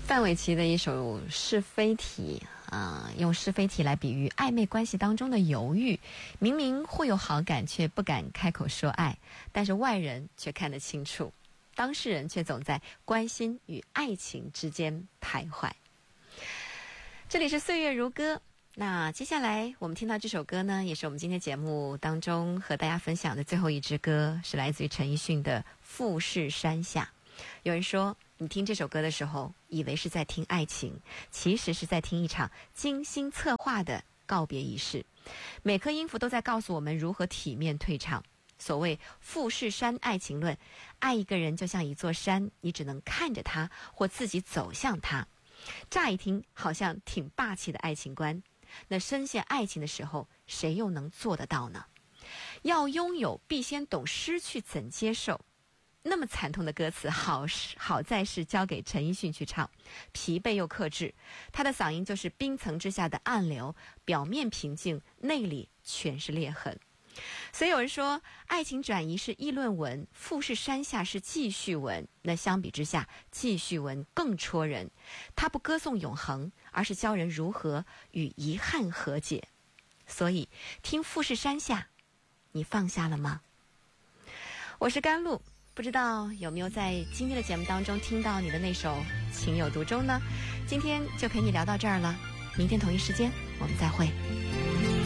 范玮琪的一首是非题用是非题来比喻暧昧关系当中的犹豫，明明会有好感却不敢开口说爱，但是外人却看得清楚，当事人却总在关心与爱情之间徘徊。这里是岁月如歌，那接下来我们听到这首歌呢，也是我们今天节目当中和大家分享的最后一支歌，是来自于陈奕迅的《富士山下》。有人说你听这首歌的时候以为是在听爱情，其实是在听一场精心策划的告别仪式，每颗音符都在告诉我们如何体面退场。所谓富士山爱情论，爱一个人就像一座山，你只能看着它或自己走向它。乍一听好像挺霸气的爱情观，那深陷爱情的时候谁又能做得到呢？要拥有必先懂失去怎接受，那么惨痛的歌词好在是交给陈奕迅去唱，疲惫又克制，他的嗓音就是冰层之下的暗流，表面平静，内里全是裂痕。所以有人说爱情转移是议论文，富士山下是记叙文，那相比之下记叙文更戳人，它不歌颂永恒，而是教人如何与遗憾和解。所以听富士山下，你放下了吗？我是甘露，不知道有没有在今天的节目当中听到你的那首情有独钟呢？今天就陪你聊到这儿了，明天同一时间我们再会。